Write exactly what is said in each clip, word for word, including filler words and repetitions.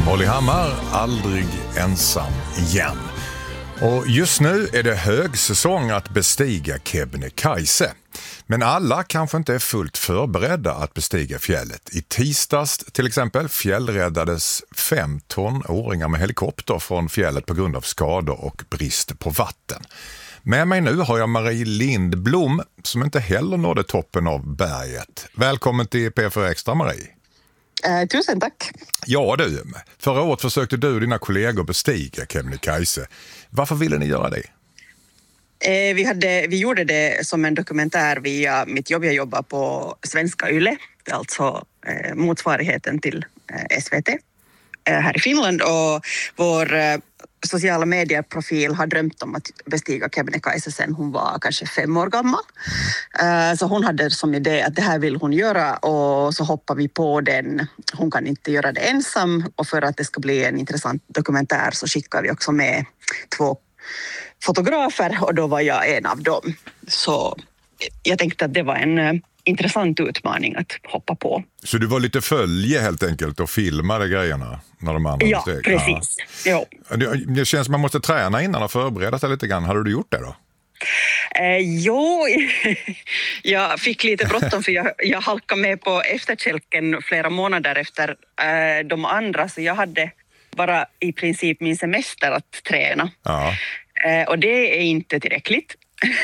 Molly Hammar, aldrig ensam igen. Och just nu är det högsäsong att bestiga Kebnekaise. Men alla kanske inte är fullt förberedda att bestiga fjället. I tisdags till exempel fjällräddades fem tonåringar med helikopter från fjället på grund av skador och brist på vatten. Med mig nu har jag Marie Lindblom som inte heller nådde toppen av berget. Välkommen till P fyra Extra, Marie. Eh, tusen tack. Ja du, förra året försökte du och dina kollegor bestiga Kebnekaise. Varför ville ni göra det? Eh, vi, hade, vi gjorde det som en dokumentär via mitt jobb. Jag jobbar på Svenska Yle, det är alltså eh, motsvarigheten till eh, S V T eh, här i Finland. Och vår eh, sociala medieprofil har drömt om att bestiga Kebnekaise sedan hon var kanske fem år gammal. Uh, så hon hade som idé att det här vill hon göra och så hoppar vi på den. Hon kan inte göra det ensam och för att det ska bli en intressant dokumentär så skickar vi också med två fotografer och då var jag en av dem. Så jag tänkte att det var en uh, intressant utmaning att hoppa på. Så du var lite följe helt enkelt och filmade grejerna när de andra Ja, steg. precis. Ja. Det, det känns som man måste träna innan och förbereda sig lite grann. Hade du gjort det då? Eh, jo, jag fick lite bråttom för jag, jag halkade med på efterkälken flera månader efter eh, de andra så jag hade bara i princip min semester att träna. Ja. Eh, och det är inte tillräckligt.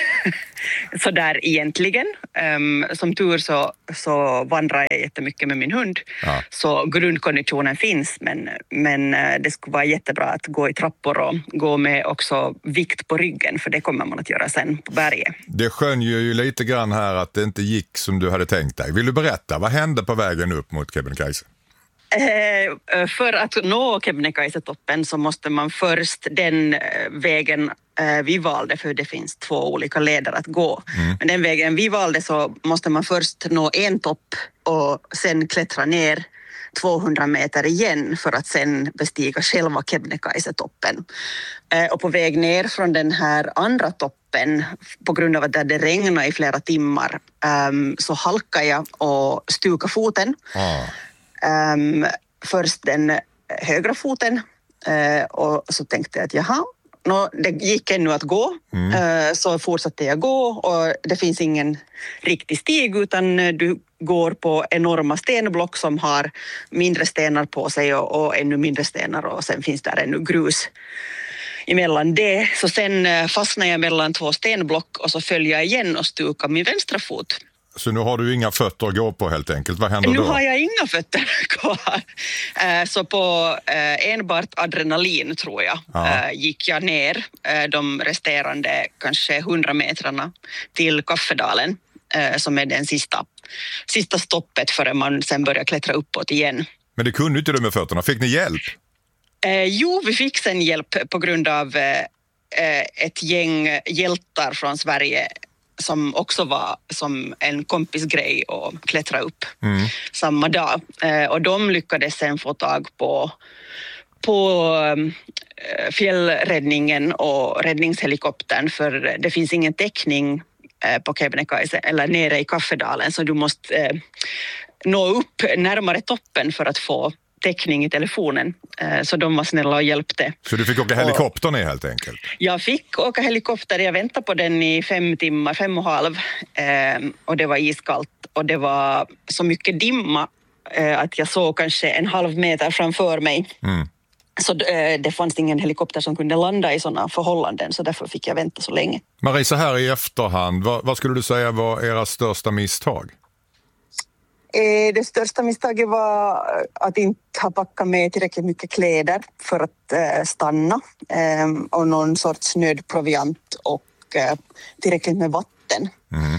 Så där egentligen. Um, som tur så, så vandrar jag jättemycket med min hund. Ja. Så grundkonditionen finns men, men det skulle vara jättebra att gå i trappor och gå med också vikt på ryggen för det kommer man att göra sen på berget. Det skönjer ju lite grann här att det inte gick som du hade tänkt dig. Vill du berätta, vad hände på vägen upp mot Kebnekaise? Eh, för att nå Kebnekaise-toppen så måste man först den eh, vägen eh, vi valde, för det finns två olika leder att gå. Mm. Men den vägen vi valde så måste man först nå en topp och sen klättra ner tvåhundra meter igen för att sen bestiga själva Kebnekaise-toppen. Eh, och på väg ner från den här andra toppen, på grund av att det regnade i flera timmar, um, så halkade jag och stukade foten. Ah. Um, först den högra foten uh, och så tänkte jag att jaha, no, det gick ännu att gå. Mm. Uh, så fortsatte jag gå och det finns ingen riktig stig utan du går på enorma stenblock som har mindre stenar på sig och, och ännu mindre stenar och sen finns där ännu grus emellan det. Så sen fastnade jag mellan två stenblock och så följde jag igen och stukade min vänstra fot. Så nu har du inga fötter att gå på helt enkelt. Vad händer nu då? Nu har jag inga fötter kvar. Så på enbart adrenalin tror jag ja. gick jag ner de resterande kanske hundra metrarna till Kaffedalen som är den sista, sista stoppet förrän man sen börjar klättra uppåt igen. Men det kunde inte du med fötterna. Fick ni hjälp? Eh, jo, vi fick sen hjälp på grund av eh, ett gäng hjältar från Sverige som också var som en kompisgrej och klättra upp mm. samma dag. Eh, och de lyckades sen få tag på, på eh, fjällräddningen och räddningshelikoptern för det finns ingen täckning eh, på Kebnekaise eller nere i Kaffedalen så du måste eh, nå upp närmare toppen för att få täckning i telefonen. Så de var snälla och hjälpte. Så du fick åka helikopter ner helt enkelt? Jag fick åka helikopter. Jag väntade på den i fem timmar, fem och halv. Och det var iskallt. Och det var så mycket dimma att jag såg kanske en halv meter framför mig. Mm. Så det fanns ingen helikopter som kunde landa i sådana förhållanden. Så därför fick jag vänta så länge. Marie, så här i efterhand. Vad, vad skulle du säga var era största misstag? Det största misstaget var att inte ha packat med tillräckligt mycket kläder för att stanna och någon sorts nödproviant och tillräckligt med vatten.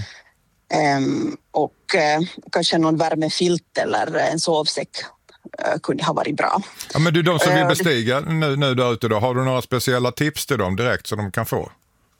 Mm. Och kanske någon värmefilt eller en sovsäck kunde ha varit bra. Ja, men du, de som vill bestiga nu, nu där ute då, har du några speciella tips till dem direkt så de kan få?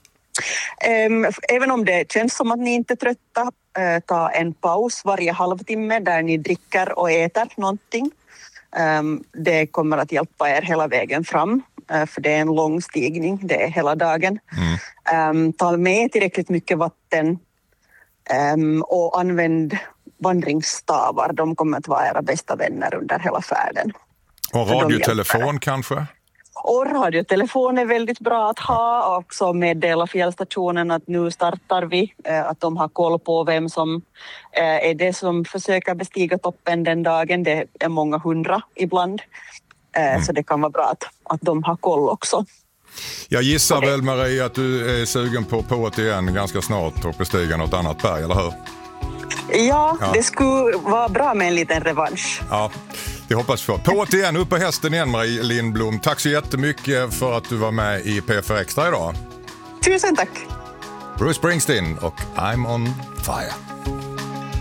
Även om det känns som att ni inte är trötta, ta en paus varje halvtimme där ni dricker och äter någonting. Det kommer att hjälpa er hela vägen fram, för det är en lång stigning, det är hela dagen. Mm. Ta med tillräckligt mycket vatten och använd vandringsstavar. De kommer att vara era bästa vänner under hela färden. Och radiotelefon kanske? Och radiotelefon är väldigt bra att ha, och också meddela fjällstationen att nu startar vi, att de har koll på vem som är det som försöker bestiga toppen den dagen. Det är många hundra ibland, mm. så det kan vara bra att, att de har koll också. Jag gissar väl, Marie, att du är sugen på på't igen ganska snart och bestiga något annat berg, eller hur? Ja, ja, det skulle vara bra med en liten revansch. Ja, det hoppas vi på. På't igen, upp på hästen igen, Marie Lindblom. Tack så jättemycket för att du var med i P F Extra idag. Tusen tack. Bruce Springsteen och I'm on fire.